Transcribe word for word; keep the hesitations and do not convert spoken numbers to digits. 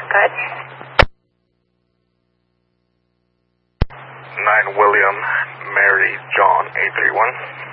Go ahead. nine William, Mary, John, eight three one.